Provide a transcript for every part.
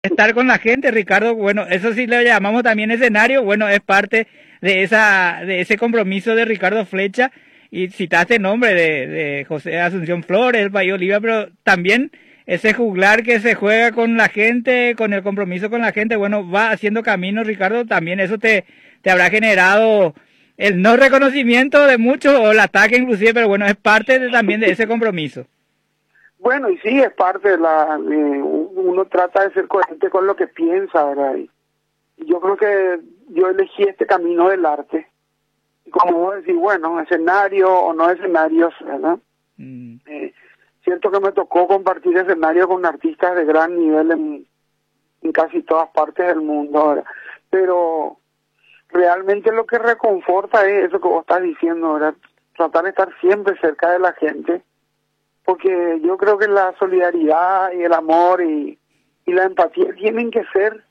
estar con la gente, Ricardo, bueno, eso sí le llamamos también escenario, bueno, es parte de ese compromiso de Ricardo Flecha, y citaste el nombre de José Asunción Flores, el País Oliva, pero también ese juglar que se juega con la gente, con el compromiso con la gente, bueno, va haciendo camino, Ricardo, también eso te habrá generado el no reconocimiento de muchos, o el ataque inclusive, pero bueno, es parte también de ese compromiso. Bueno, y sí, es parte uno trata de ser coherente con lo que piensa, ¿verdad? Y yo creo que yo elegí este camino del arte. Y como vos decís, bueno, escenario o no escenarios, ¿verdad? Siento que me tocó compartir escenario con artistas de gran nivel en casi todas partes del mundo, ¿verdad? Pero realmente lo que reconforta es eso que vos estás diciendo, ¿verdad? Tratar de estar siempre cerca de la gente, porque yo creo que la solidaridad y el amor y la empatía tienen que ser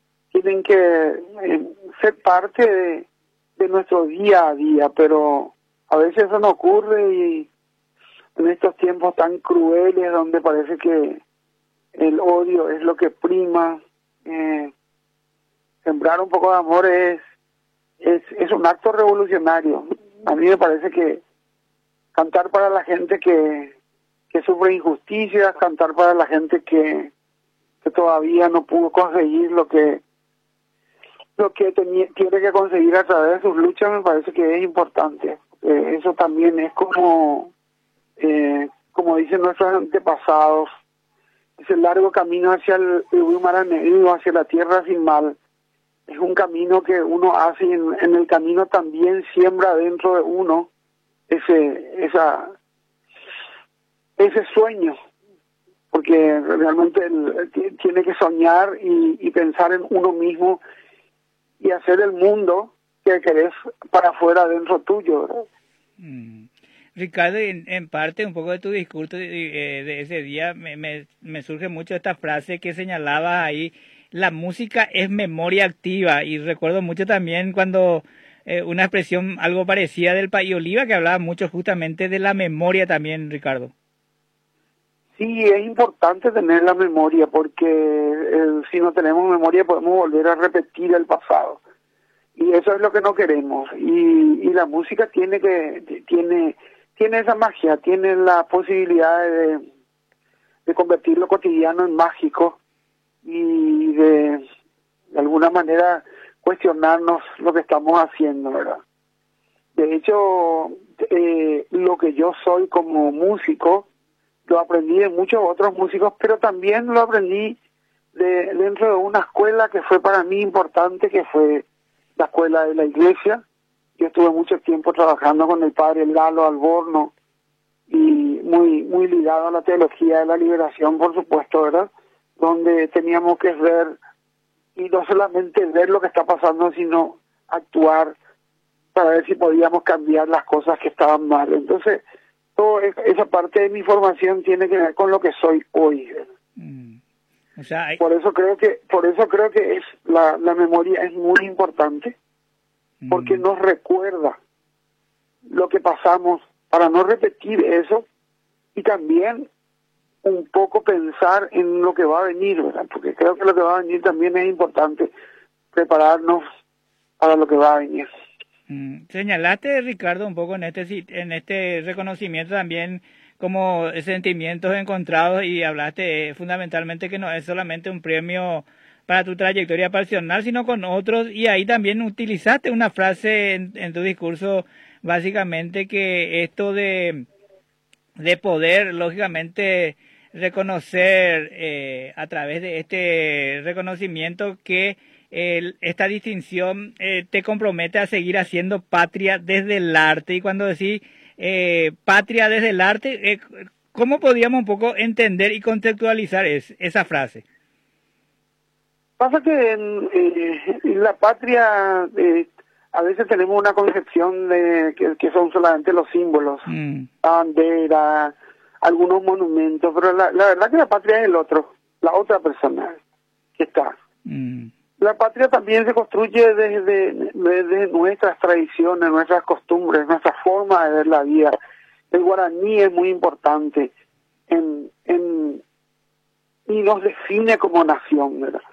parte de nuestro día a día, pero a veces eso no ocurre, y en estos tiempos tan crueles donde parece que el odio es lo que prima, sembrar un poco de amor es un acto revolucionario. A mí me parece que cantar para la gente que sufre injusticias, cantar para la gente que todavía no pudo conseguir lo que tiene que conseguir a través de sus luchas, me parece que es importante. Eso también es como dicen nuestros antepasados, ese largo camino hacia el Wimaranegro, hacia la tierra sin mal. Es un camino que uno hace, y en el camino también siembra dentro de uno ese sueño, porque realmente tiene que soñar y pensar en uno mismo y hacer el mundo que querés para afuera dentro tuyo, ¿verdad? Ricardo, en parte un poco de tu discurso de ese día me surge mucho esta frase que señalaba ahí: la música es memoria activa, y recuerdo mucho también cuando una expresión algo parecida del País Oliva, que hablaba mucho justamente de la memoria también, Ricardo. Sí, es importante tener la memoria, porque si no tenemos memoria podemos volver a repetir el pasado, y eso es lo que no queremos. Y la música tiene esa magia, tiene la posibilidad de convertir lo cotidiano en mágico, y de alguna manera cuestionarnos lo que estamos haciendo, ¿verdad? De hecho, lo que yo soy como músico lo aprendí de muchos otros músicos, pero también lo aprendí dentro de una escuela que fue para mí importante, que fue la escuela de la iglesia. Yo estuve mucho tiempo trabajando con el padre Lalo Alborno, y muy ligado a la teología de la liberación, por supuesto, ¿verdad? Donde teníamos que ver, y no solamente ver lo que está pasando, sino actuar para ver si podíamos cambiar las cosas que estaban mal. Entonces, toda esa parte de mi formación tiene que ver con lo que soy hoy. O sea, por eso creo que es la memoria es muy importante, porque nos recuerda lo que pasamos para no repetir eso, y también un poco pensar en lo que va a venir, ¿verdad? Porque creo que lo que va a venir también es importante, prepararnos para lo que va a venir. Señalaste, Ricardo, un poco en este reconocimiento también como sentimientos encontrados, y hablaste fundamentalmente que no es solamente un premio para tu trayectoria personal, sino con otros, y ahí también utilizaste una frase en tu discurso, básicamente, que esto de poder, lógicamente, reconocer a través de este reconocimiento que esta distinción te compromete a seguir haciendo patria desde el arte. Y cuando decís patria desde el arte, ¿cómo podríamos un poco entender y contextualizar esa frase? Pasa que en la patria a veces tenemos una concepción de que son solamente los símbolos, bandera, algunos monumentos, pero la verdad que la patria es el otro, la otra persona que está. La patria también se construye desde nuestras tradiciones, nuestras costumbres, nuestra forma de ver la vida. El guaraní es muy importante en y nos define como nación, ¿verdad?